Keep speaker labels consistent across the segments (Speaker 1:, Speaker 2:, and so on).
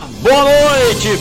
Speaker 1: Boa noite.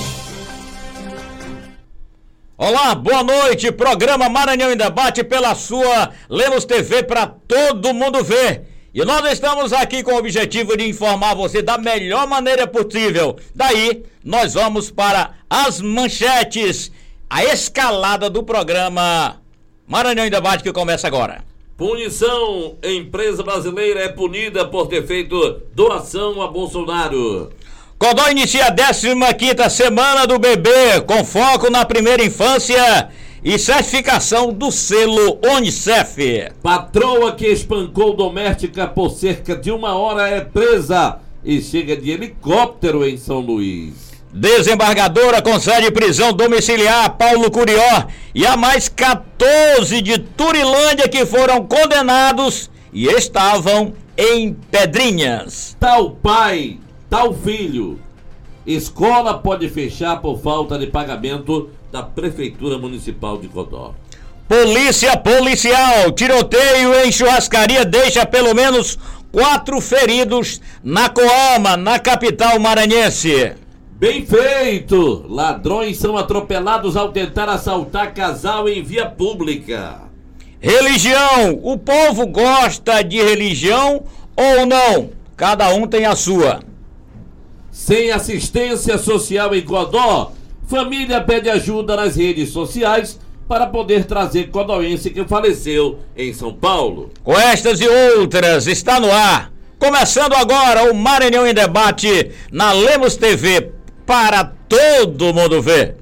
Speaker 1: Olá, boa noite. Programa Maranhão em Debate pela sua Lemos TV para todo mundo ver. E nós estamos aqui com o objetivo de informar você da melhor maneira possível. Daí, nós vamos para as manchetes, a escalada do programa Maranhão em Debate que começa agora.
Speaker 2: Punição: empresa brasileira é punida por ter feito doação a Bolsonaro.
Speaker 1: Codó inicia a 15ª semana do bebê, com foco na primeira infância e certificação do selo Unicef.
Speaker 2: Patroa que espancou doméstica por cerca de 1 hora é presa e chega de helicóptero em São Luís.
Speaker 1: Desembargadora concede prisão domiciliar a Paulo Curió e a mais 14 de Turilândia que foram condenados e estavam em Pedrinhas.
Speaker 2: Tal pai, tal filho. Escola pode fechar por falta de pagamento da Prefeitura Municipal de Codó.
Speaker 1: Polícia policial, tiroteio em churrascaria deixa pelo menos 4 feridos na Coama, na capital maranhense.
Speaker 2: Bem feito! Ladrões são atropelados ao tentar assaltar casal em via pública.
Speaker 1: Religião, o povo gosta de religião ou não? Cada um tem a sua.
Speaker 2: Sem assistência social em Codó, família pede ajuda nas redes sociais para poder trazer codóense que faleceu em São Paulo.
Speaker 1: Com estas e outras, está no ar. Começando agora o Maranhão em Debate na Lemos TV para todo mundo ver.